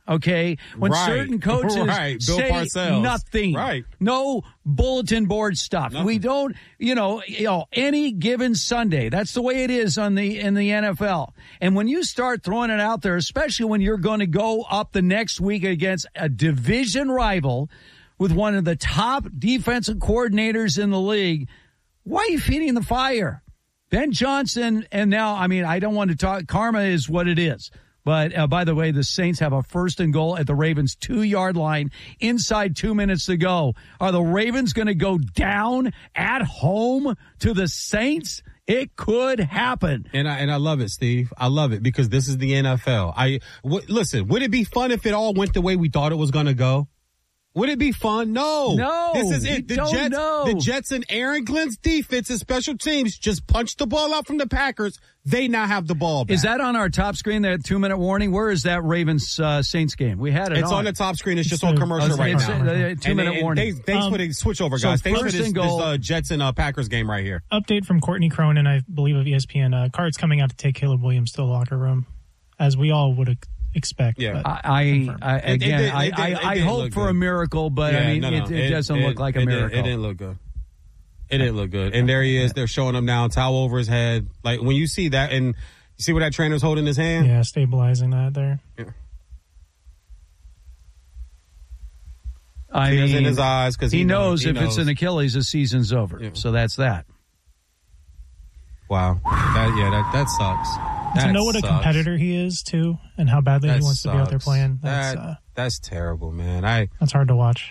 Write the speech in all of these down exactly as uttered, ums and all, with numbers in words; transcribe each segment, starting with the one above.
okay? When right. certain coaches right. Bill say Parcells. nothing. Right. No bulletin board stuff. Nothing. We don't, you know, you know, any given Sunday. That's the way it is on the in the N F L. And when you start throwing it out there, especially when you're going to go up the next week against a division rival with one of the top defensive coordinators in the league, why are you feeding the fire? Ben Johnson, and now, I mean, I don't want to talk, karma is what it is. But, uh, by the way, the Saints have a first and goal at the Ravens' two-yard line inside two minutes to go. Are the Ravens going to go down at home to the Saints? It could happen. And I, and I love it, Steve. I love it because this is the N F L. I w- Listen, would it be fun if it all went the way we thought it was going to go? Would it be fun? No. No. This is it. The don't Jets, know. the Jets and Aaron Glenn's defense and special teams just punched the ball out from the Packers. They now have the ball back. Is that on our top screen, that two-minute warning? Where is that Ravens-Saints uh, game? We had it It's on. on the top screen. It's just It's on a- commercial it's, right it's now. a, a two-minute and, and warning. Thanks, thanks Um, for the switch over, so guys. Thanks for first this, and this goal. uh, Jets and uh, Packers game right here. Update from Courtney Cronin, I believe, of E S P N. Uh, Card's coming out to take Caleb Williams to the locker room, as we all would ex- expect. Yeah. but I, I, I It- it again, did- it I, did- I, it I didn't hope look for good. a miracle, but I Yeah, mean, no, no. it, it doesn't look like a it miracle. Did, it didn't look good. It didn't look good. And there he is. They're showing him now, towel over his head. Like, when you see that, and you see where that trainer's holding his hand? Yeah, stabilizing that there. Yeah. I Tears mean, in his eyes because he, he, knows he if knows. it's an Achilles, the season's over. Yeah. So that's that. Wow. That, yeah, that, that sucks. That to know what sucks. a competitor he is, too, and how badly That he wants to be out there sucks. playing, that's, That, uh, that's terrible, man. I that's hard to watch.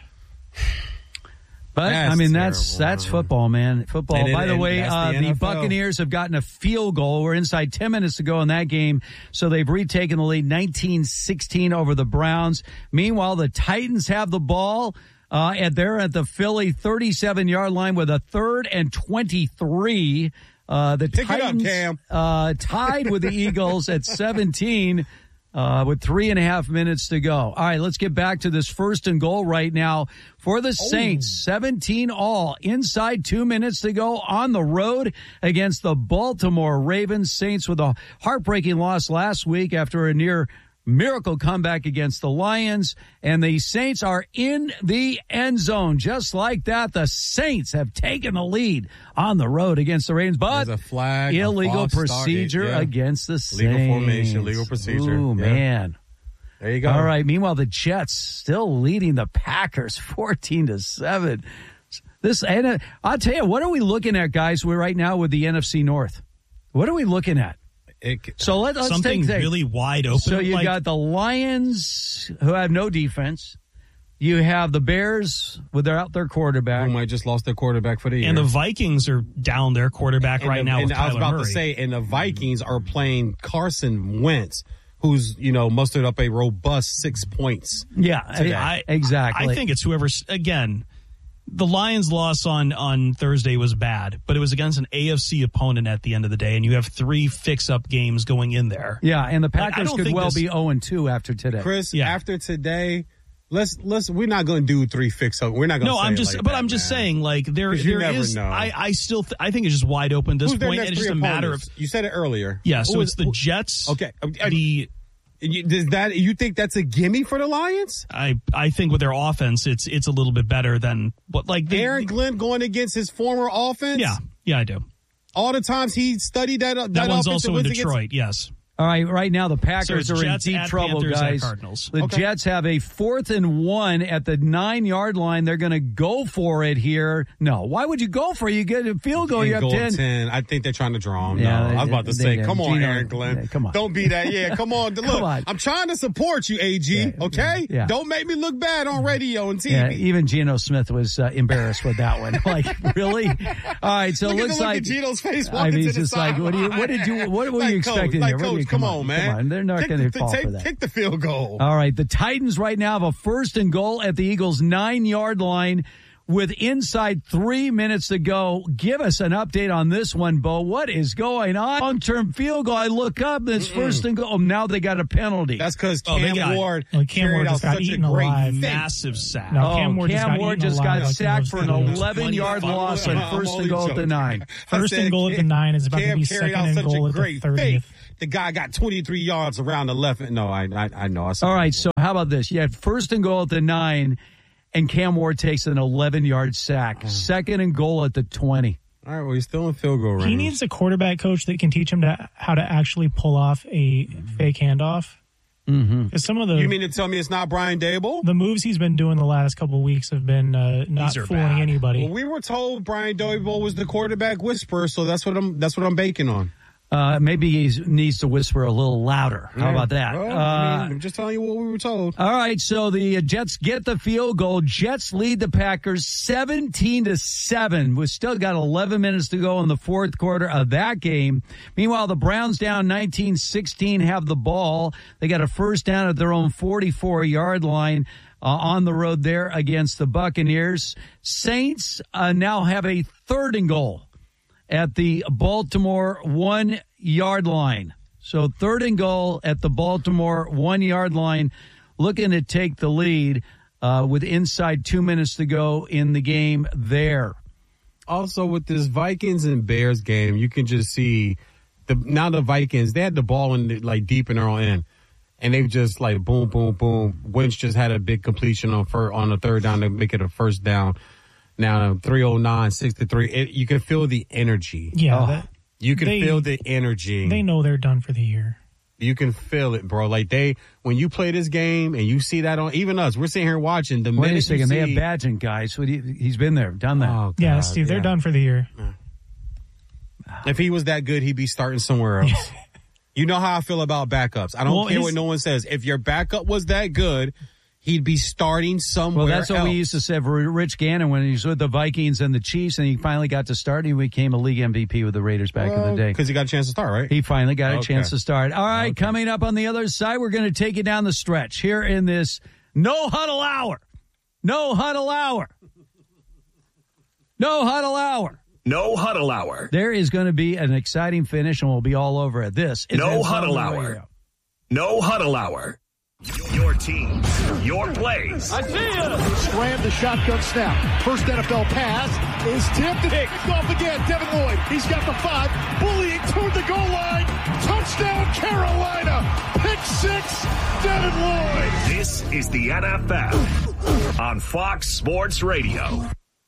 But That's I mean, that's terrible, that's man. football, man. Football. And it- By the and way, that's the uh, the N F L. Buccaneers have gotten a field goal. We're inside ten minutes to go in that game, so they've retaken the lead, nineteen sixteen over the Browns. Meanwhile, the Titans have the ball, uh, and they're at the Philly thirty-seven-yard line with a third and twenty-three. Uh, the Pick it up, Titans Cam. uh, tied with the Eagles at seventeen. Uh, with three and a half minutes to go. All right, let's get back to this first and goal right now for the Saints. seventeen all, inside two minutes to go on the road against the Baltimore Ravens. Saints with a heartbreaking loss last week after a near miracle comeback against the Lions, and the Saints are in the end zone. Just like that, the Saints have taken the lead on the road against the Ravens, but There's a flag, a illegal false start. procedure Yeah. against the Saints. Legal formation, legal procedure. Ooh, Yeah. man. There you go. All right. Meanwhile, the Jets still leading the Packers fourteen to seven. This, and uh, I'll tell you, what are we looking at, guys? We're right now with the N F C North. What are we looking at? It, So let, let's Something take, take really wide open. So you like, got the Lions, who have no defense. You have the Bears without their quarterback. whom I just lost their quarterback for the year. and the Vikings are down their quarterback And right the- now and with I was Kyler about Murray. to say, and the Vikings are playing Carson Wentz, who's, you know, mustered up a robust six points. Yeah, Today. I, exactly. I think it's whoever's, again, the Lions' loss on, on Thursday was bad, but it was against an A F C opponent at the end of the day, and you have three fix-up games going in there. Yeah, and the Like, I Packers don't could think well this- be oh and two after today. Chris, Yeah. after today, let's let's we're not going to do three fix up. We're not going to No, say I'm it just, like but that, I'm just man. saying, like there, 'Cause you there never is. know. I, I still, th- I think it's just wide open at this Who's their point, next and it's three just a matter of. opponents? You said it earlier. Yeah, so Who it's is- the who- Jets. Okay, I- The You- Does that you think that's a gimme for the Lions? I, I think with their offense, it's it's a little bit better than what like the, Aaron Glenn going against his former offense. Yeah, yeah, I do. all the times he studied that. That, That one's offense also and in wins against- Detroit. Yes. All right, right now the Packers So it's are Jets in deep at trouble, Panthers at guys. Cardinals. The Okay. Jets have a fourth and one at the nine-yard line. They're going to go for it here. No, why would you go for it? You get a field goal, And you have goal ten. ten. I think they're trying to draw him. Yeah, no, they- I was about to they- say, they- come on, Gino- Aaron Glenn. yeah, come on. Don't be that. Yeah, come on. Look, Come on. I'm trying to support you, A G. Yeah, okay? yeah. Don't make me look bad on radio and T V. Yeah, even Geno Smith was uh, embarrassed with that one. Like, really? All right, so Look it at looks the look like at Gino's face I walking mean, to it's the just like, what do you, what did you, what were like you coach, expecting like here? What do coach, you- come on, man. Come on, they're not Kick going to the- fall take, for that. Kick the field goal. All right, the Titans right now have a first and goal at the Eagles' nine-yard line with inside three minutes to go. Give us an update on this one, Bo. What is going on? Long-term field goal. I look up, it's Mm-mm. first and goal. Oh, now they got a penalty. That's because Oh, they Cam got- Ward Well, Cam carried Ward out just got such a eaten great alive. thing. Massive sack. No, Oh, Cam Ward just got Ward eaten just got alive like sacked most for an things. eleven-yard twenty-five. loss on I'm first only and goal at the joking. nine. I First said and goal at the Cam- nine is about Cam to be carried second out and such goal a at the great thirtieth. fake the guy got twenty-three yards around the left. No, I I, I know. I All right, so how about this? You had first and goal at the nine, and Cam Ward takes an eleven-yard sack. Oh. Second and goal at the twenty. All right, well, he's still in field goal range. He needs a quarterback coach that can teach him to how to actually pull off a fake handoff. Mm-hmm. Some of the you mean to tell me it's not Brian Dable? The moves he's been doing the last couple of weeks have been uh, not fooling bad. anybody. Well, we were told Brian Dable was the quarterback whisperer, so that's what I'm that's what I'm banking on. Uh, maybe he needs to whisper a little louder. How yeah. about that? Well, uh, I mean, I'm just telling you what we were told. All right, so the Jets get the field goal. Jets lead the Packers seventeen to seven. We've still got eleven minutes to go in the fourth quarter of that game. Meanwhile, the Browns down nineteen sixteen have the ball. They got a first down at their own forty-four-yard line uh, on the road there against the Buccaneers. Saints uh, now have a third and goal at the Baltimore one-yard line. So third and goal at the Baltimore one-yard line, looking to take the lead uh, with inside two minutes to go in the game there. Also, with this Vikings and Bears game, you can just see the now the Vikings, they had the ball in the, like deep in their own end. And they've just like boom, boom, boom. Wentz just had a big completion on fir- on the third down to make it a first down. Now, three oh nine, six to three, it, you can feel the energy. Yeah. Oh, that, you can they, feel the energy. They know they're done for the year. You can feel it, bro. Like they, when you play this game and you see that on, even us, we're sitting here watching. The Wait a minute second, see, they have Badgent, guys. What do you, he's been there, done that. Oh, God, yeah, Steve, they're yeah. done for the year. If he was that good, he'd be starting somewhere else. You know how I feel about backups. I don't Well, care his- what no one says. If your backup was that good, he'd be starting somewhere Well, that's what else. we used to say for Rich Gannon when he was with the Vikings and the Chiefs, and he finally got to start. He became a league M V P with the Raiders back in the day. Because he got a chance to start, right? He finally got a Okay. chance to start. All right, Okay. coming up on the other side, we're going to take you down the stretch here in this No Huddle Hour. No Huddle Hour. No Huddle Hour. No Huddle Hour. There is going to be an exciting finish, and we'll be all over it. This is No Ed Huddle Sullivan Hour. Radio. No Huddle Hour. Your team, your plays. I see ya. Scram the shotgun snap. First N F L pass is tipped and picked off again. Devin Lloyd. He's got the five. Bullying toward the goal line. Touchdown Carolina. Pick six. Devin Lloyd. This is the N F L on Fox Sports Radio.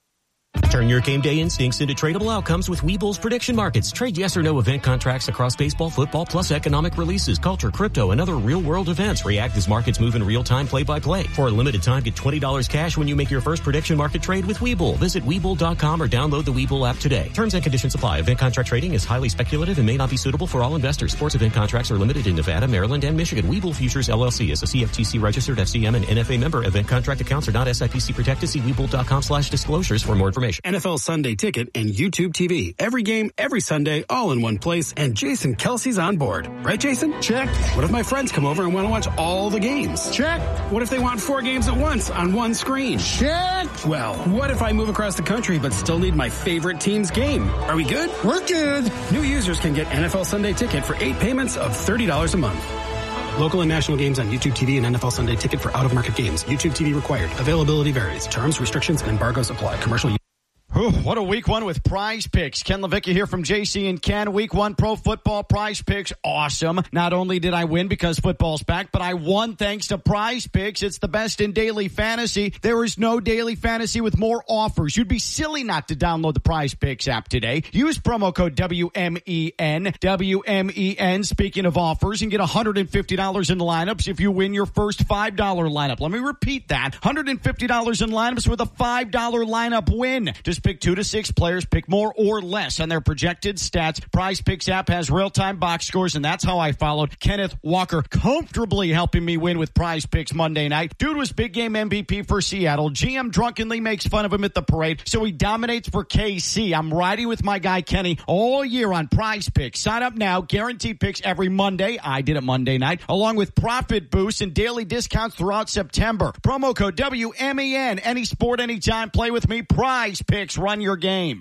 Turn your game day instincts into tradable outcomes with Webull's prediction markets. Trade yes or no event contracts across baseball, football, plus economic releases, culture, crypto, and other real-world events. React as markets move in real time, play-by-play. For a limited time, get twenty dollars cash when you make your first prediction market trade with Webull. Visit Webull dot com or download the Webull app today. Terms and conditions apply. Event contract trading is highly speculative and may not be suitable for all investors. Sports event contracts are limited in Nevada, Maryland, and Michigan. Webull Futures, L L C is a C F T C registered F C M and N F A member. Event contract accounts are not S I P C protected. See Webull dot com slash disclosures for more information. N F L Sunday Ticket and YouTube T V. Every game, every Sunday, all in one place, and Jason Kelsey's on board. Right, Jason? Check. What if my friends come over and want to watch all the games? Check. What if they want four games at once on one screen? Check. Well, what if I move across the country but still need my favorite team's game? Are we good? We're good. New users can get N F L Sunday Ticket for eight payments of thirty dollars a month. Local and national games on YouTube T V and N F L Sunday Ticket for out-of-market games. YouTube T V required. Availability varies. Terms, restrictions, and embargoes apply. Commercial. Whew, what a week one with Prize Picks. Ken Levicka here from J C and Ken. Week one pro football Prize Picks. Awesome. Not only did I win because football's back, but I won thanks to Prize Picks. It's the best in daily fantasy. There is no daily fantasy with more offers. You'd be silly not to download the Prize Picks app today. Use promo code W M E N. W M E N. Speaking of offers, and get one hundred fifty dollars in lineups if you win your first five dollar lineup. Let me repeat that. one hundred fifty dollars in lineups with a five dollar lineup win. Just pick two to six players, pick more or less on their projected stats. Prize Picks app has real-time box scores, and that's how I followed Kenneth Walker comfortably helping me win with Prize Picks Monday night. Dude was big game M V P for Seattle. G M drunkenly makes fun of him at the parade, so he dominates for K C. I'm riding with my guy Kenny all year on Prize Picks. Sign up now. Guaranteed picks every Monday. I did it Monday night, along with profit boosts and daily discounts throughout September. Promo code W M E N. Any sport, anytime. Play with me. Prize Picks. Run your game.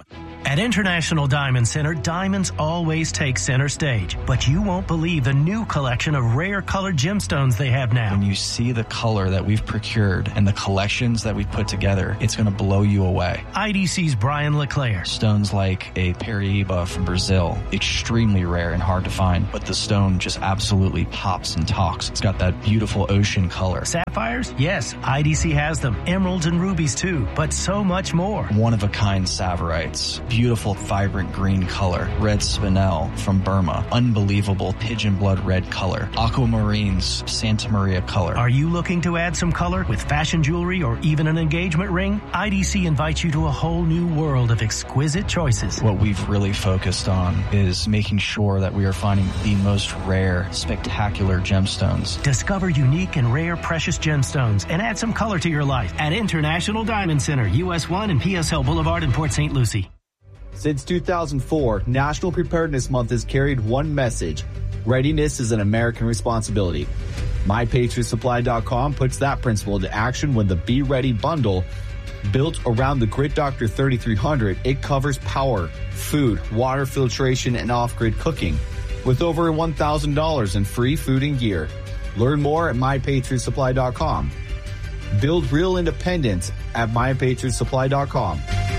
At International Diamond Center, diamonds always take center stage. But you won't believe the new collection of rare colored gemstones they have now. When you see the color that we've procured and the collections that we've put together, it's going to blow you away. I D C's Brian LeClaire. Stones like a Paraíba from Brazil, extremely rare and hard to find, but the stone just absolutely pops and talks. It's got that beautiful ocean color. Sapphires? Yes, I D C has them. Emeralds and rubies too, but so much more. One-of-a-kind Saverites. Beautiful, vibrant green color. Red spinel from Burma. Unbelievable pigeon blood red color. Aquamarines, Santa Maria color. Are you looking to add some color with fashion jewelry or even an engagement ring? I D C invites you to a whole new world of exquisite choices. What we've really focused on is making sure that we are finding the most rare, spectacular gemstones. Discover unique and rare precious gemstones and add some color to your life at International Diamond Center, U S one and P S L Boulevard in Port Saint Lucie. Since two thousand four, National Preparedness Month has carried one message: readiness is an American responsibility. My Patriot Supply dot com puts that principle into action with the Be Ready bundle. Built around the Grid Doctor thirty-three hundred, it covers power, food, water filtration, and off-grid cooking, with over one thousand dollars in free food and gear. Learn more at My Patriot Supply dot com. Build real independence at My Patriot Supply dot com.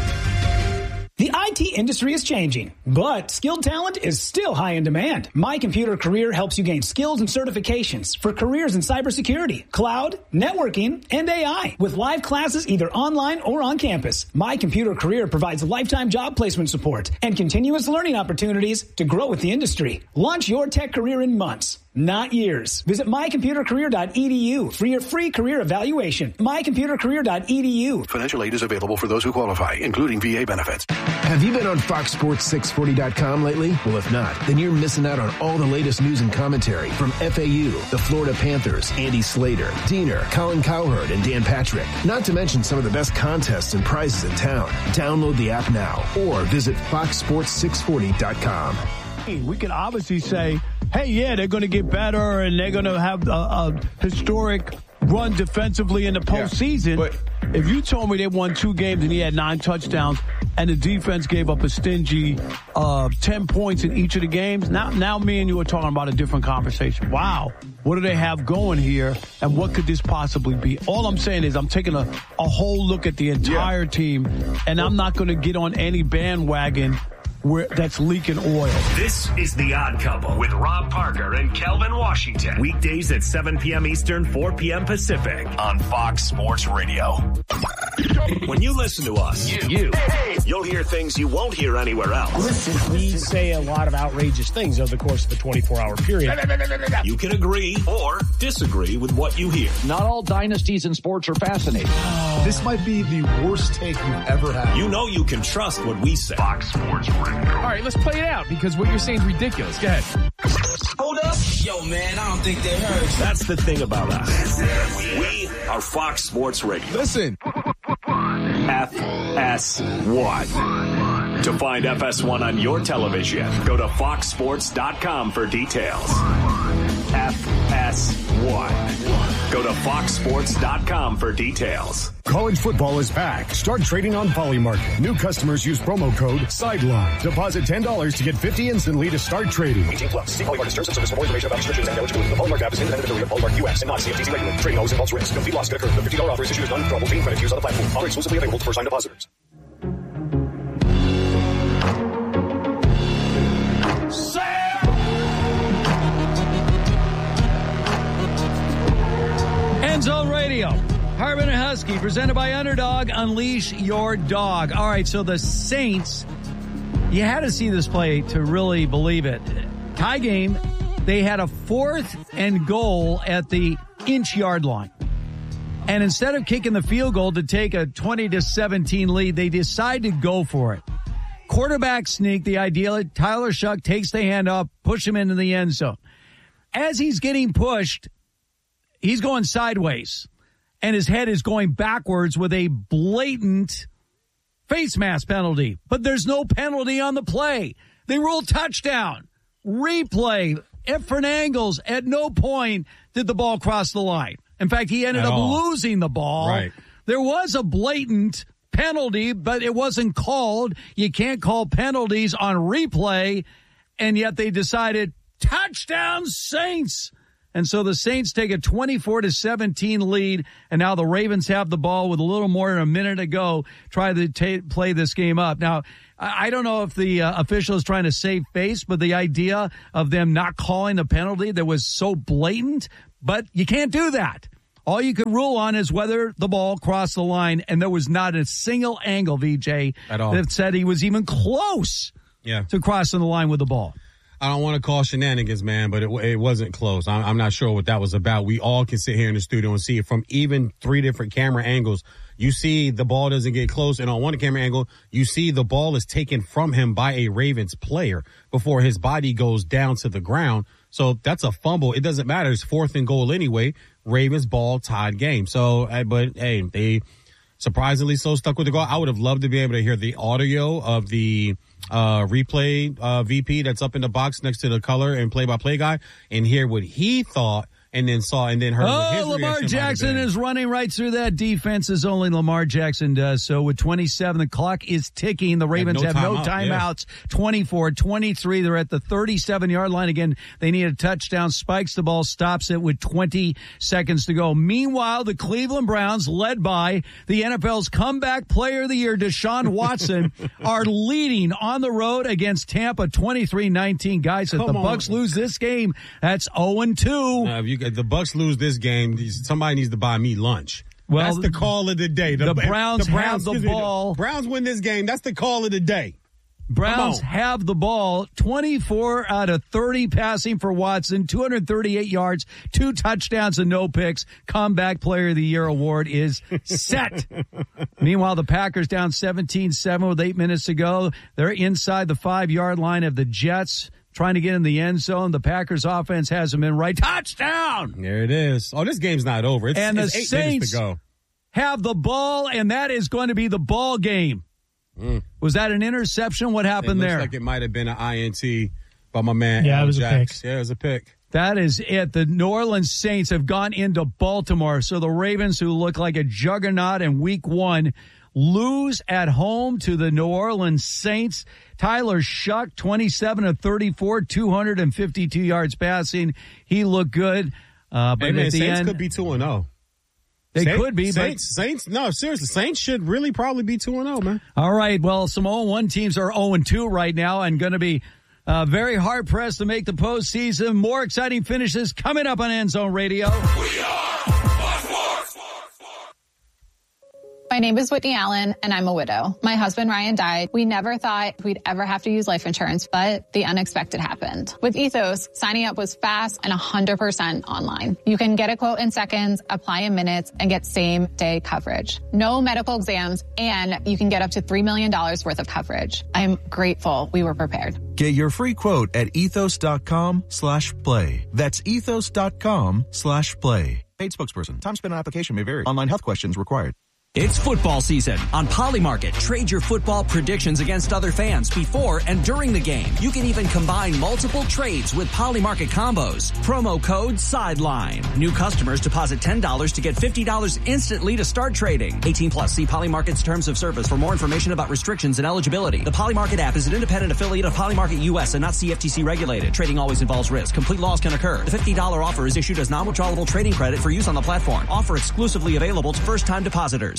The I T industry is changing, but skilled talent is still high in demand. My Computer Career helps you gain skills and certifications for careers in cybersecurity, cloud, networking, and A I. With live classes either online or on campus, My Computer Career provides lifetime job placement support and continuous learning opportunities to grow with the industry. Launch your tech career in months, not years. Visit my computer career dot e d u for your free career evaluation. my computer career dot e d u. Financial aid is available for those who qualify, including V A benefits. Have you been on Fox Sports six forty dot com lately? Well, if not, then you're missing out on all the latest news and commentary from F A U, the Florida Panthers, Andy Slater, Diener, Colin Cowherd, and Dan Patrick. Not to mention some of the best contests and prizes in town. Download the app now or visit fox sports six forty dot com. We can obviously say, hey, yeah, they're going to get better and they're going to have a, a historic run defensively in the postseason. Yeah, but if you told me they won two games and he had nine touchdowns and the defense gave up a stingy uh, ten points in each of the games, now, now me and you are talking about a different conversation. Wow, what do they have going here and what could this possibly be? All I'm saying is I'm taking a, a whole look at the entire yeah. team, and I'm not going to get on any bandwagon where that's leaking oil. This is The Odd Couple with Rob Parker and Kelvin Washington. Weekdays at seven p.m. Eastern, four p.m. Pacific on Fox Sports Radio. When you listen to us, you, you you'll hear things you won't hear anywhere else. Listen, we say a lot of outrageous things over the course of the twenty-four hour period. You can agree or disagree with what you hear. Not all dynasties in sports are fascinating. This might be the worst take we've ever had. You know you can trust what we say. Fox Sports Radio. All right, let's play it out because what you're saying is ridiculous. Go ahead. Hold up. Yo, man, I don't think they heard. That's the thing about us. We are Fox Sports Radio. Listen. F S one. To find F S one on your television, go to fox sports dot com for details. F S one. Go to fox sports dot com for details. College football is back. Start trading on Polymarket. New customers use promo code SIDELINE. Deposit ten dollars to get fifty instantly to start trading. eighteen plus. See Polymarket terms and service for more information about restrictions and eligibility. The Polymarket app is independent affiliate of Polymarket U S and not C F T C regulated. Trading always involves risk. Complete loss could occur. The fifty dollars offer is issued as non-withdrawable fee credit used on the platform. Offer exclusively available to first-time depositors. End Zone Radio. Harbin and Husky, presented by Underdog. Unleash your dog. All right, so the Saints, you had to see this play to really believe it. Tie game, they had a fourth and goal at the inch yard line. And instead of kicking the field goal to take a twenty to seventeen lead, they decide to go for it. Quarterback sneak, the ideal. Tyler Shuck takes the hand up, push him into the end zone. As he's getting pushed, he's going sideways. And his head is going backwards with a blatant face mask penalty. But there's no penalty on the play. They rule touchdown. Replay. Different angles. At no point did the ball cross the line. In fact, he ended At up all. losing the ball. Right. There was a blatant penalty, but it wasn't called. You can't call penalties on replay, and yet they decided touchdown Saints. And so the Saints take a twenty-four to seventeen lead, and now the Ravens have the ball with a little more than a minute to go, try to ta- play this game up. Now, I don't know if the uh, official is trying to save face, but the idea of them not calling a penalty that was so blatant, but you can't do that. All you can rule on is whether the ball crossed the line, and there was not a single angle, V J, at all that said he was even close yeah. to crossing the line with the ball. I don't want to call shenanigans, man, but it, it wasn't close. I'm, I'm not sure what that was about. We all can sit here in the studio and see it from even three different camera angles. You see the ball doesn't get close, and on one camera angle, you see the ball is taken from him by a Ravens player before his body goes down to the ground. So that's a fumble. It doesn't matter. It's fourth and goal anyway. Ravens ball, tied game. So, but hey, they surprisingly so stuck with the goal. I would have loved to be able to hear the audio of the uh replay uh V P that's up in the box next to the color and play-by-play guy and hear what he thought and then saw and then heard what his Oh, Lamar reaction Jackson is running right through that defense as only Lamar Jackson does. So with twenty-seven, the clock is ticking. The Ravens no have no timeout, timeouts. twenty-four twenty-three. They're at the thirty-seven-yard line. Again, they need a touchdown. Spikes the ball, stops it with twenty seconds to go. Meanwhile, the Cleveland Browns, led by the N F L's comeback player of the year, Deshaun Watson, are leading on the road against Tampa twenty-three nineteen. Guys, if Come the on. Bucks lose this game, that's oh and two. Uh, if you, if the Bucks lose this game, somebody needs to buy me lunch. Well, that's the call of the day. The Browns have the excuse me, ball. Browns win this game. That's the call of the day. Browns have the ball, twenty-four out of thirty passing for Watson, two hundred thirty-eight yards, two touchdowns and no picks. Comeback Player of the Year award is set. Meanwhile, the Packers down seventeen seven with eight minutes to go. They're inside the five-yard line of the Jets, trying to get in the end zone. The Packers offense hasn't been right. Touchdown! There it is. Oh, this game's not over. It's, and it's the eight Saints minutes to go. Have the ball, and that is going to be the ball game. Mm. Was that an interception? What happened it looks there? Like it might have been an I N T by my man. Yeah, Al it was Jacks. a pick. Yeah, it was a pick. That is it. The New Orleans Saints have gone into Baltimore. So the Ravens, who look like a juggernaut in week one, lose at home to the New Orleans Saints. Tyler Shuck, twenty-seven of thirty-four, two hundred fifty-two yards passing. He looked good. Uh, but hey, man, at the Saints end, could be two and oh. They Saints, could be, Saints, but Saints, no, seriously, Saints should really probably be two and oh, man. All right, well, some oh and one teams are oh and two right now and going to be uh, very hard-pressed to make the postseason. More exciting finishes coming up on End Zone Radio. We are My name is Whitney Allen, and I'm a widow. My husband, Ryan, died. We never thought we'd ever have to use life insurance, but the unexpected happened. With Ethos, signing up was fast and one hundred percent online. You can get a quote in seconds, apply in minutes, and get same-day coverage. No medical exams, and you can get up to three million dollars worth of coverage. I'm grateful we were prepared. Get your free quote at ethos.com slash play. That's ethos.com slash play. Paid spokesperson. Time spent on application may vary. Online health questions required. It's football season. On Polymarket, trade your football predictions against other fans before and during the game. You can even combine multiple trades with Polymarket combos. Promo code SIDELINE. New customers deposit ten dollars to get fifty dollars instantly to start trading. eighteen plus. See Polymarket's terms of service for more information about restrictions and eligibility. The Polymarket app is an independent affiliate of Polymarket U S and not C F T C regulated. Trading always involves risk. Complete loss can occur. The fifty dollars offer is issued as non-withdrawable trading credit for use on the platform. Offer exclusively available to first-time depositors.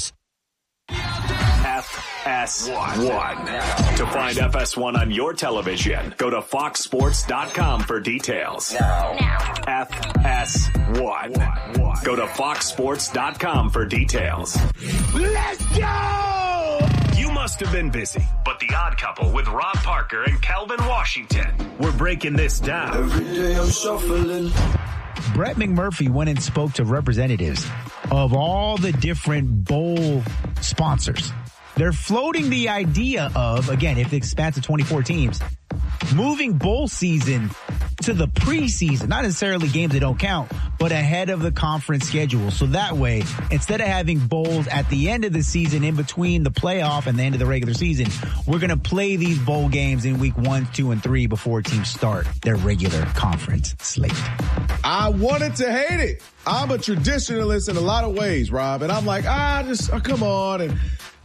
F S one. To find F S one on your television, go to fox sports dot com for details. F S one. Go to fox sports dot com for details. Let's go! You must have been busy, but The Odd Couple with Rob Parker and Kelvin Washington, we're breaking this down. Every day I'm shuffling. Brett McMurphy went and spoke to representatives of all the different bowl sponsors. They're floating the idea of, again, if it expands to twenty-four teams, moving bowl season to the preseason, not necessarily games that don't count, but ahead of the conference schedule. So that way, instead of having bowls at the end of the season, in between the playoff and the end of the regular season, we're going to play these bowl games in week one, two, and three before teams start their regular conference slate. I wanted to hate it. I'm a traditionalist in a lot of ways, Rob. And I'm like, ah, just oh, come on. And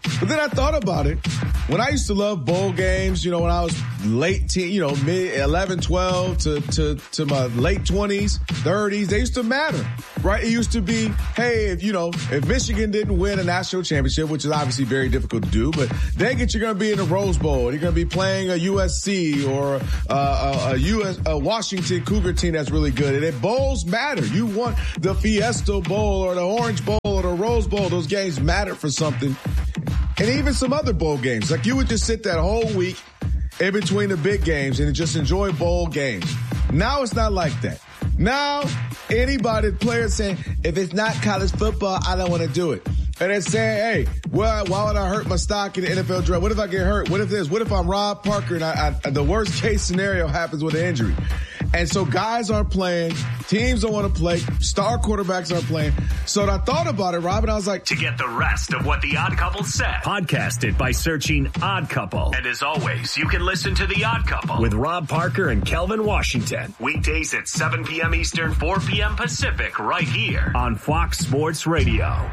But then I thought about it. When I used to love bowl games, you know, when I was late teen, you know, mid eleven, twelve to, to, to my late twenties, thirties, they used to matter, right? It used to be, hey, if, you know, if Michigan didn't win a national championship, which is obviously very difficult to do, but dang it, you're going to be in the Rose Bowl. You're going to be playing a U S C or uh, a, a U S, a Washington Cougar team that's really good. And if bowls matter, you want the Fiesta Bowl or the Orange Bowl or the Rose Bowl. Those games matter for something. And even some other bowl games. Like you would just sit that whole week in between the big games and just enjoy bowl games. Now it's not like that. Now anybody, players saying, if it's not college football, I don't want to do it. And they're saying, hey, well, why would I hurt my stock in the N F L draft? What if I get hurt? What if this? What if I'm Rob Parker and I, I, the worst case scenario happens with an injury? And so guys aren't playing. Teams don't want to play. Star quarterbacks aren't playing. So I thought about it, Rob, and I was like, to get the rest of what The Odd Couple said, podcast it by searching Odd Couple. And as always, you can listen to The Odd Couple with Rob Parker and Kelvin Washington. Weekdays at seven p.m. Eastern, four p.m. Pacific, right here on Fox Sports Radio.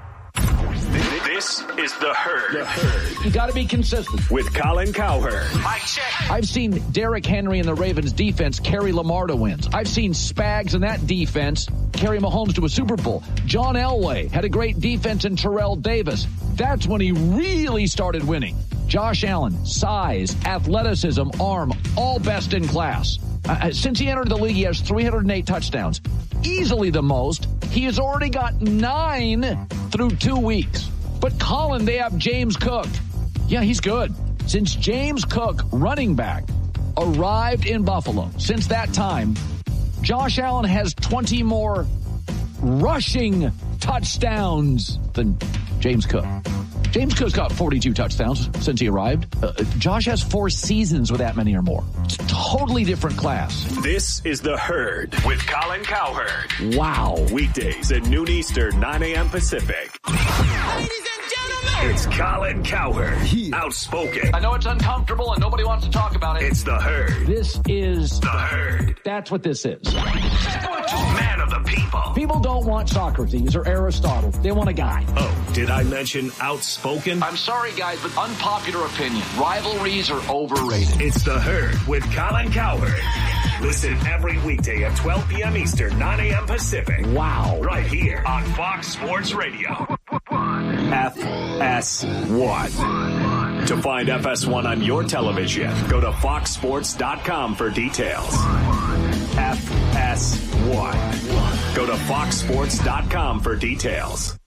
This is The Herd. The Herd. You got to be consistent. With Colin Cowherd. Mike check. I've seen Derrick Henry and the Ravens defense carry Lamar to wins. I've seen Spags and that defense carry Mahomes to a Super Bowl. John Elway had a great defense in Terrell Davis. That's when he really started winning. Josh Allen, size, athleticism, arm, all best in class. Uh, since he entered the league, he has three hundred eight touchdowns. Easily the most. He has already got nine through two weeks. But Colin, they have James Cook. Yeah, he's good. Since James Cook, running back, arrived in Buffalo, since that time, Josh Allen has twenty more rushing touchdowns than James Cook. James Cook's got forty-two touchdowns since he arrived. Uh, Josh has four seasons with that many or more. It's a totally different class. This is The Herd with Colin Cowherd. Wow. Weekdays at noon Eastern, nine a.m. Pacific. Ladies and gentlemen, it's Colin Cowherd. He outspoken. I know it's uncomfortable and nobody wants to talk about it. It's The Herd. This is The Herd. That's what this is. Man of the people. People don't want Socrates or Aristotle. They want a guy. Oh, did I mention outspoken? I'm sorry, guys, but unpopular opinion. Rivalries are overrated. It's The Herd with Colin Cowherd. Listen every weekday at twelve p.m. Eastern, nine a.m. Pacific. Wow. Right here on Fox Sports Radio. F S one. To find F S one on your television, go to fox sports dot com for details. F S one. Go to fox sports dot com for details.